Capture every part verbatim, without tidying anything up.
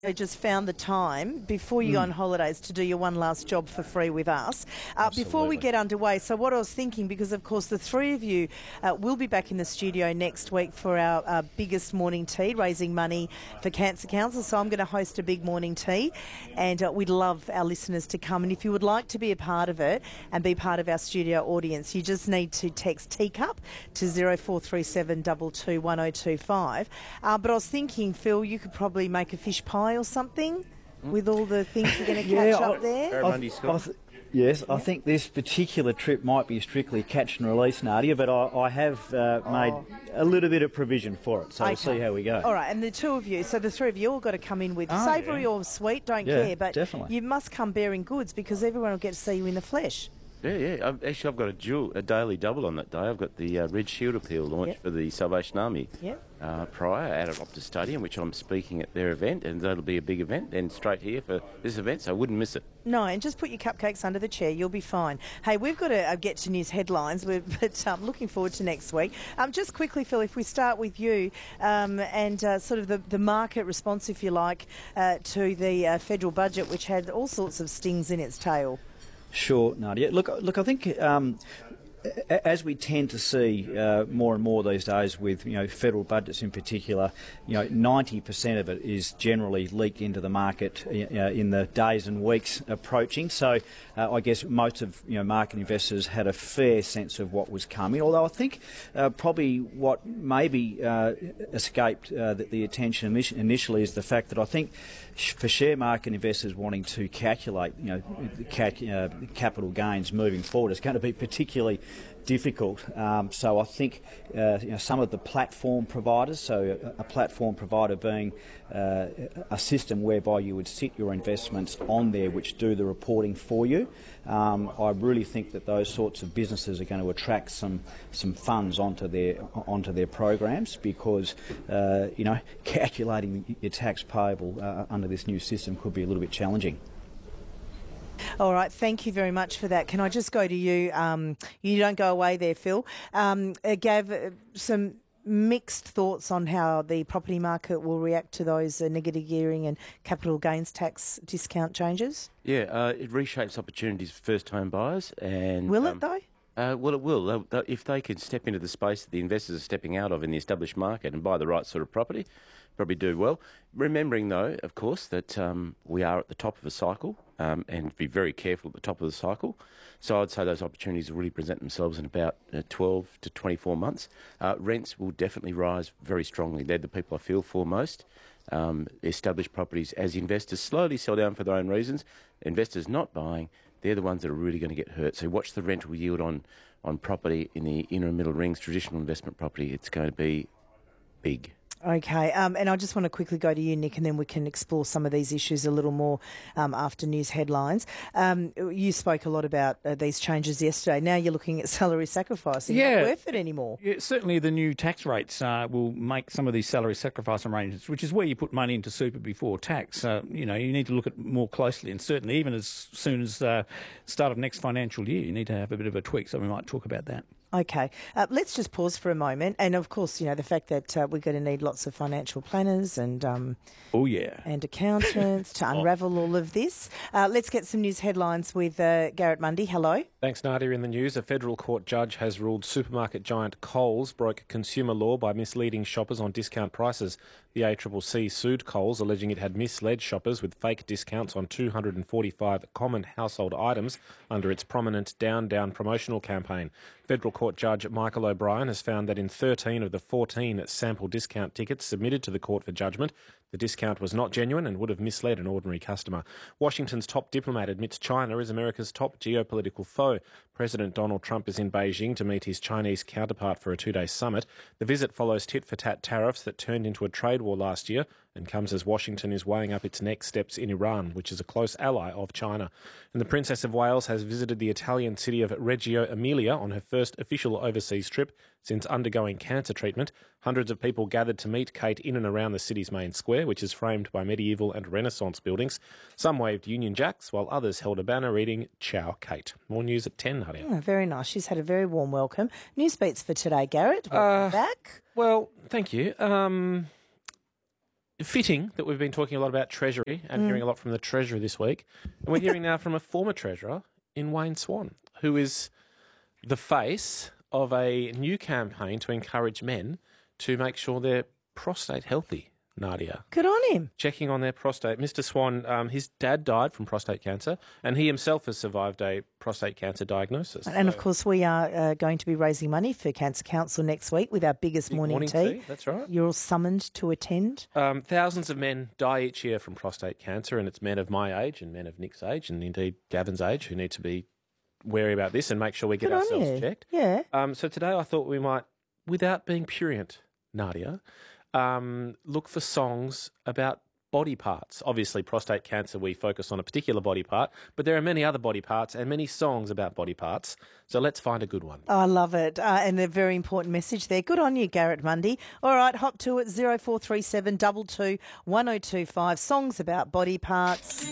I just found the time before you mm. go on holidays to do your one last job for free with us. Uh, before we get underway, so what I was thinking, because of course the three of you uh, will be back in the studio next week for our uh, biggest morning tea, raising money for Cancer Council. So I'm going to host a big morning tea, and uh, we'd love our listeners to come. And if you would like to be a part of it and be part of our studio audience, you just need to text Teacup to zero four three seven two two one zero two five. Uh, but I was thinking, Phil, you could probably make a fish pie or something mm. with all the things you're going to catch yeah, up I, there? I, I th- yes, yeah. I think this particular trip might be strictly catch and release, Nadia, but I, I have uh, oh. made a little bit of provision for it, so okay. we'll see how we go. All right, and the two of you, so the three of you all got to come in with oh, savoury yeah. or sweet, don't yeah, care, but definitely. you must come bearing goods because everyone will get to see you in the flesh. Yeah, yeah. I've, actually, I've got a dual, a daily double on that day. I've got the uh, Red Shield Appeal launch yep. for the Salvation Army yep. uh, prior out at Optus Stadium, which I'm speaking at their event, and that'll be a big event, and straight here for this event, so I wouldn't miss it. No, and just put your cupcakes under the chair. You'll be fine. Hey, we've got to uh, get to news headlines, we're, but I'm um, looking forward to next week. Um, just quickly, Phil, if we start with you um, and uh, sort of the, the market response, if you like, uh, to the uh, federal budget, which had all sorts of stings in its tail. Sure, Nadia. Look, look. I think um, as we tend to see uh, more and more these days with, you know, federal budgets in particular, you know, ninety percent of it is generally leaked into the market uh, in the days and weeks approaching. So uh, I guess most of, you know, market investors had a fair sense of what was coming. Although I think uh, probably what maybe uh, escaped uh, the, the attention initially is the fact that I think for share market investors wanting to calculate, you know, cat, uh, capital gains moving forward, it's going to be particularly difficult. Um, so I think uh, you know, some of the platform providers, so a, a platform provider being uh, a system whereby you would sit your investments on there which do the reporting for you, um, I really think that those sorts of businesses are going to attract some some funds onto their onto their programs, because uh, you know, calculating your tax payable uh, under this new system could be a little bit challenging. All right, thank you very much for that. Can I just go to you? Um, you don't go away there, Phil. Um, uh, gave uh, some mixed thoughts on how the property market will react to those uh, negative gearing and capital gains tax discount changes. Yeah, uh, it reshapes opportunities for first-home buyers. And will um, it, though? Uh, well, it will. They'll, they'll, if they can step into the space that the investors are stepping out of in the established market and buy the right sort of property, probably do well. Remembering, though, of course, that um, we are at the top of a cycle, um, and be very careful at the top of the cycle. So I'd say those opportunities will really present themselves in about uh, twelve to twenty-four months. Uh, rents will definitely rise very strongly. They're the people I feel for most. Um, established properties, as investors slowly sell down for their own reasons, investors not buying, they're the ones that are really going to get hurt. So watch the rental yield on, on property in the inner and middle rings, traditional investment property. It's going to be big. Okay, um, and I just want to quickly go to you, Nick, and then we can explore some of these issues a little more um, after news headlines. Um, you spoke a lot about uh, these changes yesterday. Now you're looking at salary sacrifice. It's yeah. not worth it anymore. Yeah, certainly the new tax rates uh, will make some of these salary sacrifice arrangements, which is where you put money into super before tax. Uh, you know, you need to look at more closely, and certainly even as soon as uh, start of next financial year, you need to have a bit of a tweak, so we might talk about that. Okay, uh, let's just pause for a moment. And of course, you know, the fact that uh, we're going to need lots of financial planners and um, oh yeah, and accountants to unravel all of this. Uh, let's get some news headlines with uh, Garrett Mundy. Hello. Thanks, Nadia. In the news, a federal court judge has ruled supermarket giant Coles broke consumer law by misleading shoppers on discount prices. The A C C C sued Coles, alleging it had misled shoppers with fake discounts on two hundred forty-five common household items under its prominent Down Down promotional campaign. Federal Court Judge Michael O'Brien has found that in thirteen of the fourteen sample discount tickets submitted to the court for judgment, the discount was not genuine and would have misled an ordinary customer. Washington's top diplomat admits China is America's top geopolitical foe. President Donald Trump is in Beijing to meet his Chinese counterpart for a two-day summit. The visit follows tit-for-tat tariffs that turned into a trade war last year and comes as Washington is weighing up its next steps in Iran, which is a close ally of China. And the Princess of Wales has visited the Italian city of Reggio Emilia on her first official overseas trip since undergoing cancer treatment. Hundreds of people gathered to meet Kate in and around the city's main square, which is framed by medieval and Renaissance buildings. Some waved Union Jacks, while others held a banner reading, "Ciao, Kate." More news at ten, Nadia. Oh, very nice. She's had a very warm welcome. News beats for today, Garrett. Welcome uh, back. Well, thank you. Um... fitting that we've been talking a lot about Treasury and Mm. hearing a lot from the Treasurer this week. And we're hearing now from a former Treasurer in Wayne Swan, who is the face of a new campaign to encourage men to make sure they're prostate healthy, Nadia. Good on him. Checking on their prostate. Mister Swan, um, his dad died from prostate cancer, and he himself has survived a prostate cancer diagnosis. And of course, we are uh, going to be raising money for Cancer Council next week with our biggest Big morning, morning tea. tea, that's right. You're all summoned to attend. Um, thousands of men die each year from prostate cancer, and it's men of my age and men of Nick's age and indeed Gavin's age who need to be wary about this and make sure we get Good on ourselves you. checked. Yeah. Um, so today I thought we might, without being prurient, Nadia, um, look for songs about body parts. Obviously, prostate cancer, we focus on a particular body part, but there are many other body parts and many songs about body parts. So let's find a good one. Oh, I love it. Uh, and a very important message there. Good on you, Garrett Mundy. All right, hop to it, zero four three seven two two one oh two five. Songs about body parts.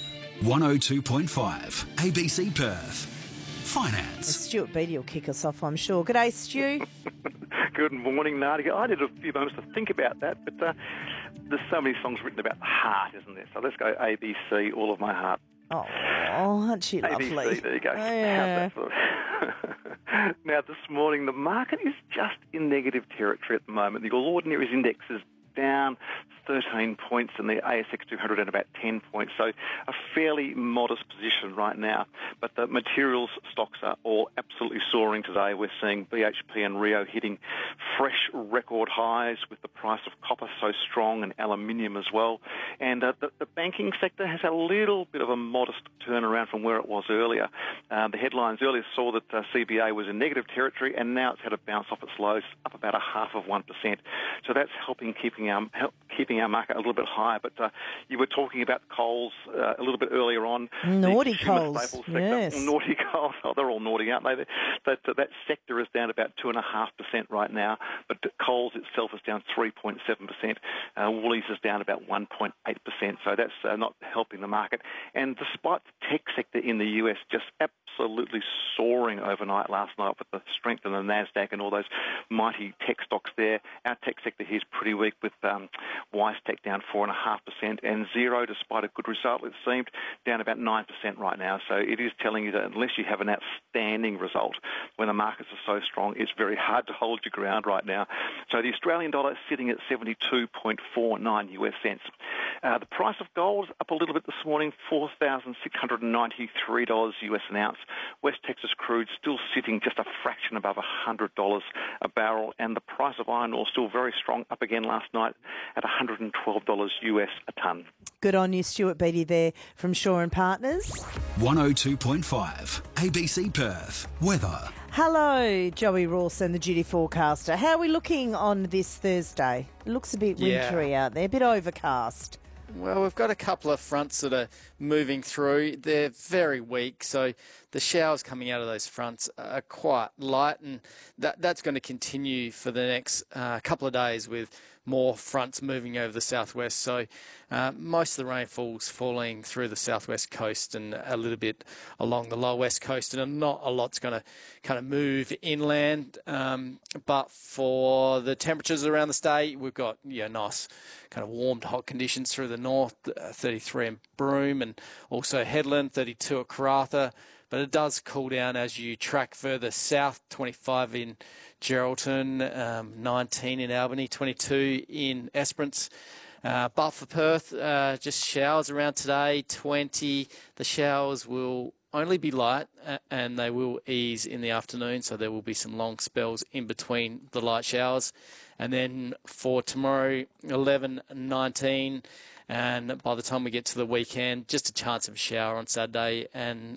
one oh two point five A B C Perth. Finance. Stuart Beattie will kick us off, I'm sure. G'day, Stu. Good morning, Nadia. I did a few moments to think about that, but uh, there's so many songs written about the heart, isn't there? So let's go A B C, All of My Heart. Oh, aren't you lovely? A B C, there you go. Oh, yeah. How's that for- now, this morning, the market is just in negative territory at the moment. The All Ordinaries Index is down thirteen points and the A S X two hundred at about ten points. So a fairly modest position right now. But the materials stocks are all absolutely soaring today. We're seeing B H P and Rio hitting fresh record highs with the price of copper so strong and aluminium as well. And uh, the, the banking sector has a little bit of a modest turnaround from where it was earlier. Uh, the headlines earlier saw that uh, C B A was in negative territory and now it's had a bounce off its lows up about a half of one percent. So that's helping keeping our, help, keeping our market a little bit higher. But uh, you were talking about coals uh, a little bit earlier on. Naughty consumer coals, staples sector. yes. Naughty coals. Oh, they're all naughty, aren't they? That, uh, that sector is down about two point five percent right now, but coals itself is down three point seven percent. Uh, Woolies is down about one point eight percent, so that's uh, not helping the market. And despite the tech sector in the U S just absolutely soaring overnight last night with the strength of the NASDAQ and all those mighty tech stocks there, our tech sector here is pretty weak with um, WiseTech down four point five percent and Xero, despite a good result, it seemed, down about nine percent right now. So it is telling you that unless you have an outstanding result, when the markets are so strong, it's very hard to hold your ground right now. So the Australian dollar is sitting at seventy-two point four nine U S cents. Uh, the price of gold up a little bit this morning, four thousand six hundred ninety-three dollars U S an ounce. West Texas crude still sitting just a fraction above one hundred dollars a barrel, and the price of iron ore still very strong, up again last night at one hundred twelve dollars U S a tonne. Good on you, Stuart Beattie there from Shaw and Partners. one oh two point five A B C Perth. Weather. Hello, Joey Rawson, the duty forecaster. How are we looking on this Thursday? It looks a bit Yeah. wintry out there, a bit overcast. Well, we've got a couple of fronts that are moving through. They're very weak, so the showers coming out of those fronts are quite light, and that that's going to continue for the next uh, couple of days with more fronts moving over the southwest. So uh, most of the rainfall's falling through the southwest coast and a little bit along the lower west coast, and not a lot's going to kind of move inland. Um, but for the temperatures around the state, we've got yeah nice kind of warm to hot conditions through the north, uh, thirty-three in Broome, and also Headland, thirty-two at Karratha. But it does cool down as you track further south, twenty-five in Geraldton, um, nineteen in Albany, twenty-two in Esperance. Uh, but for Perth, uh, just showers around today, twenty. The showers will only be light uh, and they will ease in the afternoon, so there will be some long spells in between the light showers. And then for tomorrow, eleven, nineteen, and by the time we get to the weekend, just a chance of a shower on Saturday, and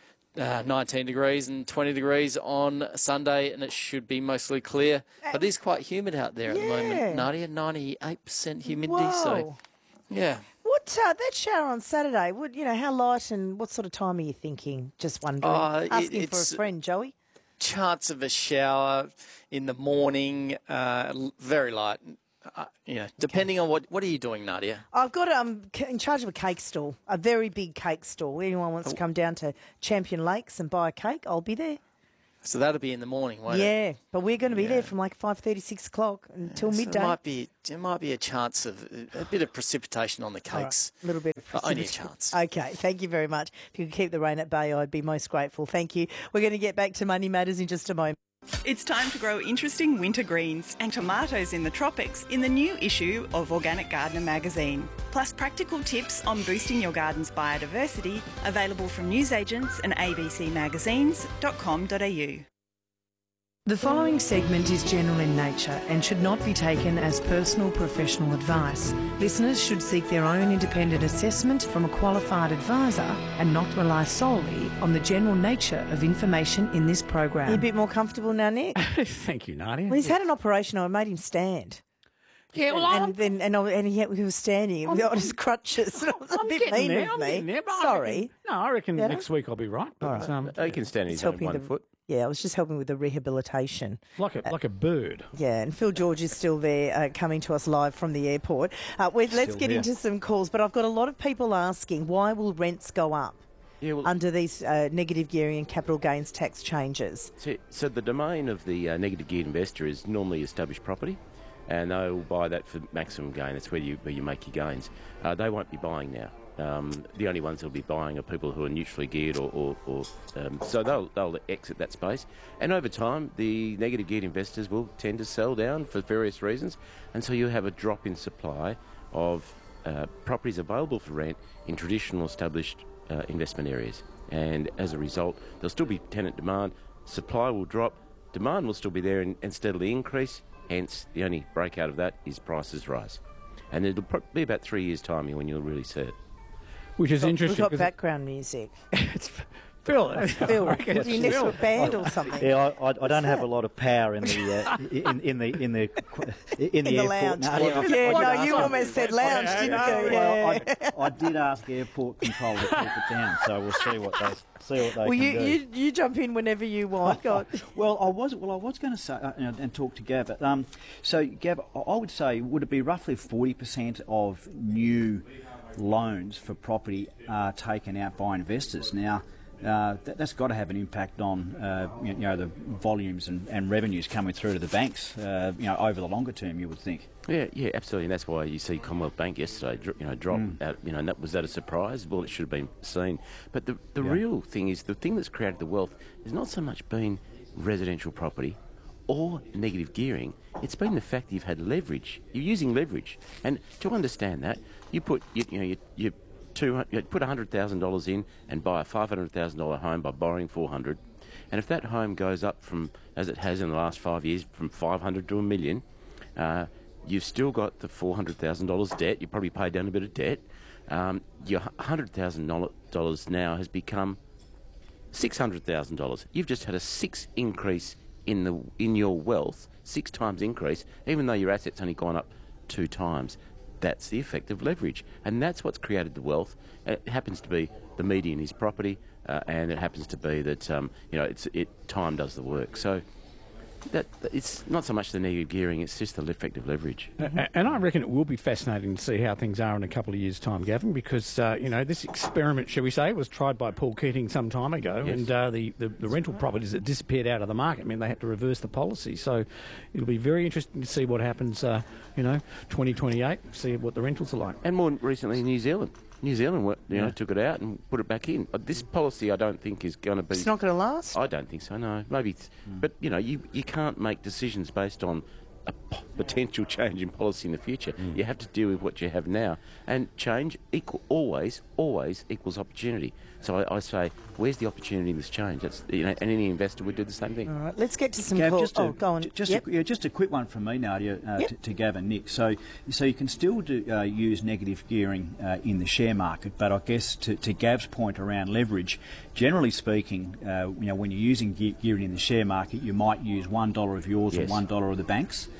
Uh, nineteen degrees and twenty degrees on Sunday, and it should be mostly clear. But it is quite humid out there at Yeah. the moment, Nadia. ninety-eight percent humidity. Whoa. So, yeah. What uh, that shower on Saturday? Would you know how light and what sort of time are you thinking? Just wondering. Uh, it- Asking for it's- a friend, Joey. Chance of a shower in the morning, uh, l- very light. Uh, you know, depending on what what are you doing, Nadia? I've got I'm in charge of a cake stall, a very big cake stall. Anyone wants to come down to Champion Lakes and buy a cake, I'll be there. So that'll be in the morning, won't it? Yeah, but we're going to be Yeah. there from like five thirty, six o'clock until So midday. There might be there might be a chance of a bit of precipitation on the cakes. A little bit of But only a precipitation. chance. Okay, thank you very much. If you could keep the rain at bay, I'd be most grateful. Thank you. We're going to get back to Money Matters in just a moment. It's time to grow interesting winter greens and tomatoes in the tropics in the new issue of Organic Gardener magazine. Plus practical tips on boosting your garden's biodiversity, available from newsagents and a b c magazines dot com dot a u. The following segment is general in nature and should not be taken as personal professional advice. Listeners should seek their own independent assessment from a qualified advisor and not rely solely on the general nature of information in this Are you a program. bit more comfortable now, Nick? Thank you, Nadia. Well, he's had an operation. I made him stand. Yeah, well, and I'm, then and, I, and he, he was standing on his crutches. It was a I'm bit getting mean there, of I'm me. getting there, but I Sorry. reckon- no, I reckon Yeah. next week I'll be right. But, All right. um, He can stand on It's his own helping one the- foot. Yeah, I was just helping with the rehabilitation. like a like a bird. Yeah, and Phil George is still there, uh, coming to us live from the airport. Uh, we let's Still get here. into some calls, but I've got a lot of people asking, why will rents go up Yeah, well, under these uh, negative gearing and capital gains tax changes? So, so the domain of the uh, negative geared investor is normally established property, and they'll buy that for maximum gain. That's where you where you make your gains. Uh, they won't be buying now. Um, the only ones who'll be buying are people who are neutrally geared, or, or, or um, so they'll they'll exit that space. And over time, the negative geared investors will tend to sell down for various reasons, and so you have a drop in supply of uh, properties available for rent in traditional established uh, investment areas. And as a result, there'll still be tenant demand. Supply will drop. Demand will still be there and, and steadily increase. Hence, the only breakout of that is prices rise. And it'll probably be about three years' timing when you'll really see it. Which is We've interesting. got 'cause background music. it's Phil. Phil, I reckon are it's you next to Phil. a band or something? Yeah, I, I, I don't have a lot of power in the uh, in, in the in the in the, the airport. lounge. No, I- Yeah, I no, did you ask- almost said lounge, I- didn't I- you? well, Yeah. I, I did ask airport control to keep it down, so we'll see what they see what they Well, can you, do. you you jump in whenever you want. God. Well, I was well. I was going to say uh, and, and talk to Gav. Um, so, Gav, I I would say, would it be roughly forty percent of new loans for property are taken out by investors now? Uh, that, that's got to have an impact on uh, you know the volumes and, and revenues coming through to the banks. Uh, you know, over the longer term, you would think. Yeah, yeah, absolutely, and that's why you see Commonwealth Bank yesterday, dr- you know, drop out. You know, and that was that a surprise? Well, it should have been seen. But the the Yeah. real thing is the thing that's created the wealth is not so much been residential property or negative gearing. It's been the fact that you've had leverage. You're using leverage, and to understand that, you put you, you know you. you Two, you put one hundred thousand dollars in and buy a five hundred thousand dollars home by borrowing four hundred thousand dollars. And if that home goes up from, as it has in the last five years, from five hundred thousand dollars to a million, uh, you've still got the four hundred thousand dollars debt. You probably paid down a bit of debt. Um, your one hundred thousand dollars now has become six hundred thousand dollars. You've just had a six increase in the in your wealth, six times increase, even though your assets only gone up two times. That's the effect of leverage, and that's what's created the wealth. It happens to be the median is property, uh, and it happens to be that um, you know it's it time does the work. So that it's not so much the negative gearing; it's just the effect of leverage. A- And I reckon it will be fascinating to see how things are in a couple of years' time, Gavin, because, uh, you know, this experiment, shall we say, was tried by Paul Keating some time ago, Yes. and uh, the, the, the rental properties that disappeared out of the market meant they had to reverse the policy. So it'll be very interesting to see what happens, uh, you know, twenty twenty-eight, see what the rentals are like. And more recently, in New Zealand. New Zealand, wa- you know, Yeah. took it out and put it back in. Uh, This policy, I don't think, is going to be. It's not going to last. I don't think so. No, maybe, it's, but you know, you you can't make decisions based on a p- potential change in policy in the future. You have to deal with what you have now, and change equal always always equals opportunity. So I, I say, where's the opportunity in this change? That's you know, and any investor would do the same thing. All right, let's get to some Gav, calls. just a, Oh, go on. j- Just, Yep. a, yeah, just a quick one from me, Nadia, uh, Yep. to, to Gav and Nick. So, so you can still do, uh, use negative gearing uh, in the share market, but I guess to, to Gav's point around leverage, generally speaking, uh, you know, when you're using ge- gearing in the share market, you might use one dollar of yours Yes. and one dollar of the bank's.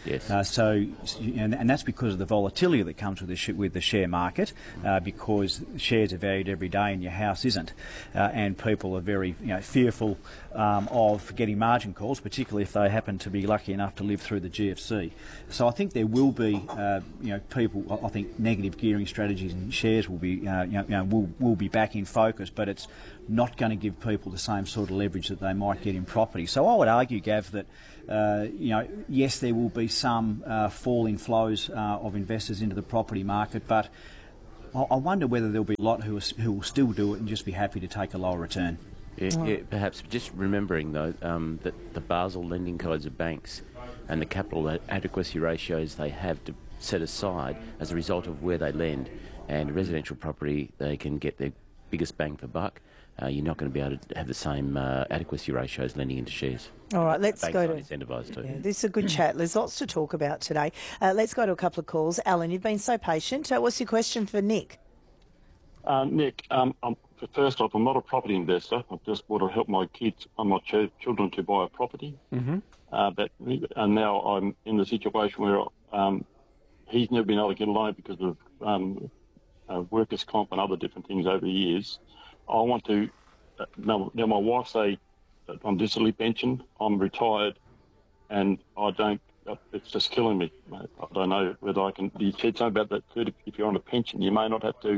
Yes. Uh, so, and, and that's because of the volatility that comes with the, sh- with the share market, uh, because shares are valued every day and your house isn't. Uh, and people are very you know, fearful um, of getting margin calls, particularly if they happen to be lucky enough to live through the G F C. So I think there will be, uh, you know, people, I think negative gearing strategies in shares will be, uh, you know, you know will, will be back in focus, but it's not going to give people the same sort of leverage that they might get in property. So I would argue, Gav, that uh, you know, yes, there will be some uh, fall in flows uh, of investors into the property market, but I, I wonder whether there'll be a lot who, are, who will still do it and just be happy to take a lower return. Yeah, oh. yeah, perhaps just remembering though um, that the Basel lending codes of banks and the capital adequacy ratios they have to set aside as a result of where they lend, and residential property they can get their biggest bang for buck. Uh, you're not going to be able to have the same uh, adequacy ratios lending into shares. All right, let's Banks go to. Incentivised too. Yeah, this is a good chat. There's lots to talk about today. Uh, let's go to a couple of calls. Alan, you've been so patient. Uh, what's your question for Nick? Uh, Nick, um, I'm, first off, I'm not a property investor. I just want to help my kids and my ch- children to buy a property. Mm-hmm. Uh, but and now I'm in the situation where um, he's never been able to get a loan because of um, uh, workers' comp and other different things over the years. I want to. Uh, now, now, my wife say that I'm disability pension. I'm retired, and I don't. Uh, it's just killing me. I don't know whether I can. You said something about that. If you're on a pension, you may not have to.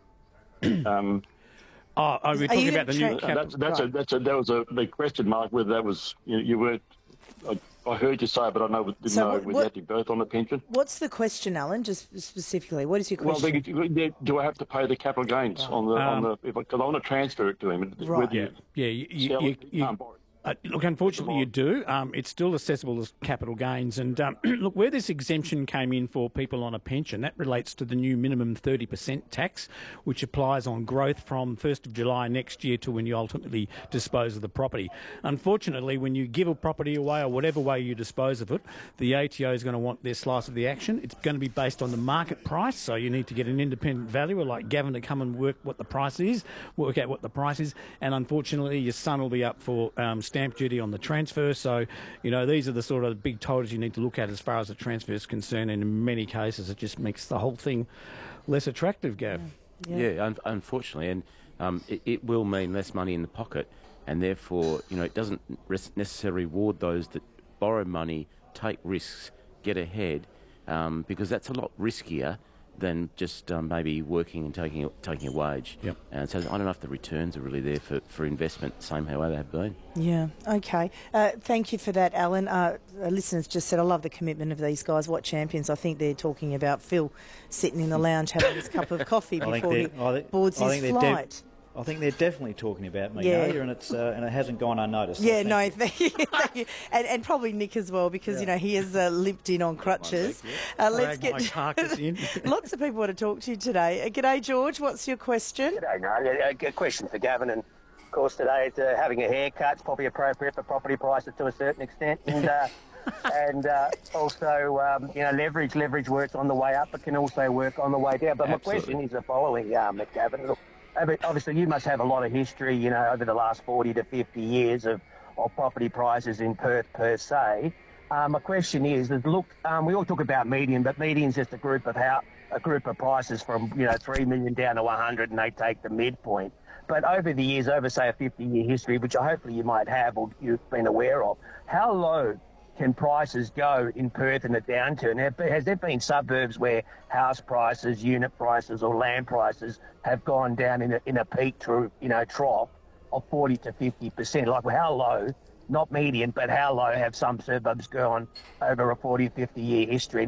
Um, oh, are we talking about the new cap? That's, that's, right. a, that's a, that was a big question mark, whether that was, you, you weren't, I, I heard you say it, but I know, didn't so know what, whether what, you had to both on the pension. What's the question, Alan, just specifically? What is your question? Well, they, do I have to pay the capital gains right. on the, um, on the, because I, I want to transfer it to him. Right. Yeah, yeah, you, you, you, you, Uh, look, unfortunately you do. Um, it's still assessable as capital gains. And um, look, where this exemption came in for people on a pension, that relates to the new minimum thirty percent tax, which applies on growth from first of July next year to when you ultimately dispose of the property. Unfortunately, when you give a property away or whatever way you dispose of it, the A T O is going to want their slice of the action. It's going to be based on the market price, so you need to get an independent valuer like Gavin to come and work what the price is, work out what the price is. And unfortunately, your son will be up for um, stamp duty on the transfer. So, you know, these are the sort of big totals you need to look at as far as the transfer is concerned. And in many cases, it just makes the whole thing less attractive, Gav. Yeah, yeah un- unfortunately. And um, it, it will mean less money in the pocket. And therefore, you know, it doesn't res- necessarily reward those that borrow money, take risks, get ahead, um, because that's a lot riskier than just um, maybe working and taking a, taking a wage. Yep. And so I don't know if the returns are really there for, for investment, same how they have been. Yeah, okay. Uh, thank you for that, Alan. Uh, listeners just said, I love the commitment of these guys. What champions. I think they're talking about Phil sitting in the lounge having his cup of coffee before he think, boards I his think flight. De- I think they're definitely talking about me, yeah. Nadia, and it's uh, and it hasn't gone unnoticed. Yeah, so no, thank thank you, thank you. And, and probably Nick as well, because yeah. you know he has uh, limped in on crutches. Uh, let's get in. Lots of people want to talk to you today. Uh, g'day, George. What's your question? G'day, Nadia. A question for Gavin, and of course today it's, uh, having a haircut's probably appropriate for property prices to a certain extent, and. Uh, and uh, also, um, you know, leverage leverage works on the way up, but can also work on the way down. But Absolutely. My question is the following, um, Gavin. Look, obviously, you must have a lot of history, you know, over the last forty to fifty years of, of property prices in Perth per se. Um, my question is, that look, um, we all talk about median, but median's just a group of how a group of prices from, you know, three million down to one hundred, and they take the midpoint. But over the years, over say a fifty-year history, which hopefully you might have or you've been aware of, how low can prices go in Perth in a downturn? Has there been suburbs where house prices, unit prices or land prices have gone down in a, in a peak to, you know, trough of forty to fifty percent? Like, well, how low, not median, but how low have some suburbs gone over a forty, fifty-year history?